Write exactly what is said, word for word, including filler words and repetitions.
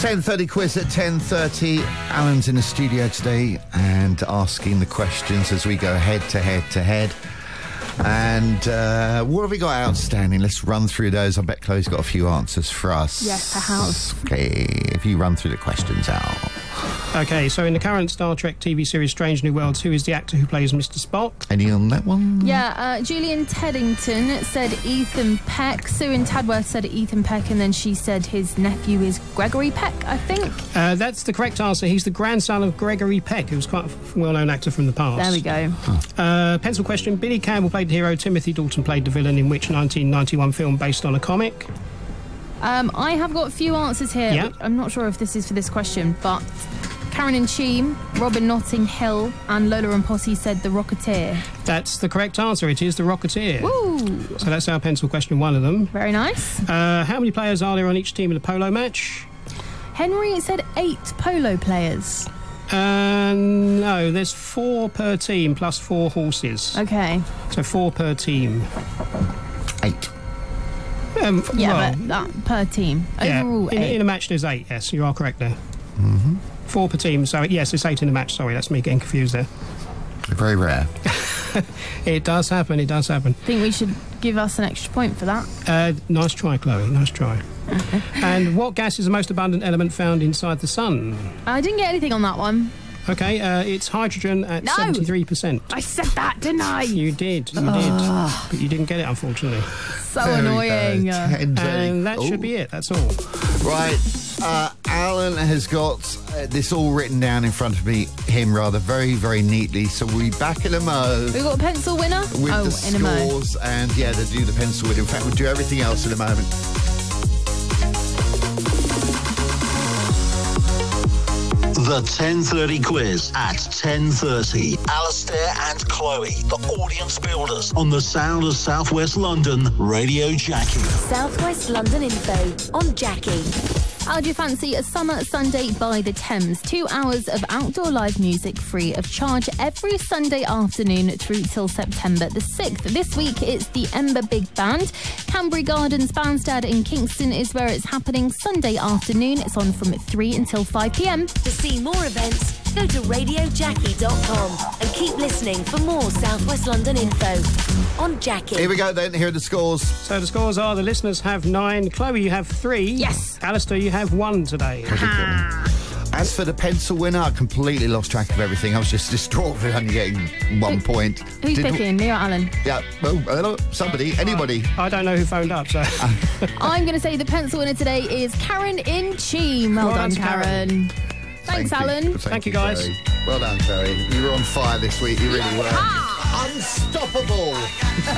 ten thirty quiz at ten thirty. Alan's in the studio today and asking the questions as we go head to head to head. And uh, what have we got outstanding? Let's run through those. I bet Chloe's got a few answers for us. Yes, I have. Okay, if you run through the questions out. Okay, so in the current Star Trek T V series Strange New Worlds, who is the actor who plays Mister Spock? Any on that one? Yeah, uh, Julian Teddington said Ethan Peck. Sue in Tadworth said Ethan Peck, and then she said his nephew is Gregory Peck, I think. Uh, that's the correct answer. He's the grandson of Gregory Peck, who was quite a well-known actor from the past. There we go. Huh. Uh, pencil question. Billy Campbell played the hero. Timothy Dalton played the villain in which nineteen ninety-one film based on a comic? Um, I have got a few answers here. Yeah. I'm not sure if this is for this question, but Karen and Cheam, Robin Notting Hill, and Lola and Posse said The Rocketeer. That's the correct answer. It is The Rocketeer. Woo! So that's our pencil question, one of them. Very nice. Uh, how many players are there on each team in a polo match? Henry said eight polo players. Uh, no, there's four per team plus four horses. Okay. So four per team. Eight. Um, Yeah, well, but that per team. yeah, Overall, in, eight. in a match there's eight, yes, you are correct there. Mm-hmm. Four per team, so yes, it's eight in a match. Sorry, that's me getting confused there. Very rare. It does happen, it does happen. I think we should give us an extra point for that. Uh, nice try, Chloe, nice try. And what gas is the most abundant element found inside the sun? I didn't get anything on that one. Okay, uh, it's hydrogen at No! seventy-three percent. I said that, didn't I? You did, you did. But you didn't get it, unfortunately. So There we annoying. go. Uh, ten thirty. And that Ooh. should be it, that's all. Right, uh, Alan has got uh, this all written down in front of me, him rather, very, very neatly. So we'll be back in a mo we got a pencil winner? with oh, the in a mo. scores and, yeah, to do the pencil with. In fact, we'll do everything else in a moment. The ten thirty quiz at ten thirty. Alistair and Chloe, the audience builders on the Sound of South West London, Radio Jackie. South West London info on Jackie. How do you fancy a summer Sunday by the Thames? Two hours of outdoor live music free of charge every Sunday afternoon through till September the sixth. This week it's the Ember Big Band. Canbury Gardens Bandstand in Kingston is where it's happening Sunday afternoon. It's on from three until five p m. To see more events, go to radio jackie dot com and keep listening for more South West London info on Jackie. Here we go then, here are the scores. So the scores are, the listeners have nine. Chloe, you have three. Yes. Alistair, you have one today. As for the pencil winner, I completely lost track of everything. I was just distraught for only getting one point. Who's Did- picking, me or Alan? Yeah, well, hello, somebody, anybody. I don't know who phoned up, so... I'm going to say the pencil winner today is Karen in Cheam. Well, Well done, done, Karen. Karen. Thanks, Thank you. Alan. Thank you, guys. Chloe. Well done, Chloe. You were on fire this week, you really were. Ah! Unstoppable.